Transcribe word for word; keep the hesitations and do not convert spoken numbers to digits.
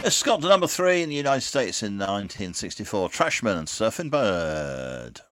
It's got to number three in the United States in nineteen sixty-four. Trashman and Surfing Bird.